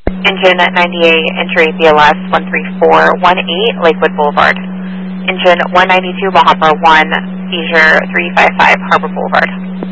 Engine 98, entry BLS 13418, Lakewood Boulevard. Engine 192, Bahama 1, seizure 355, Harbor Boulevard.